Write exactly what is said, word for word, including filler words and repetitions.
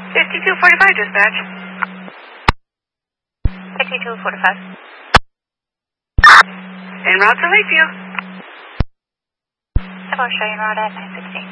fifty-two forty-five, dispatch. fifty-two forty-five. En route to Lakeview. I will show you en route at nine sixteen.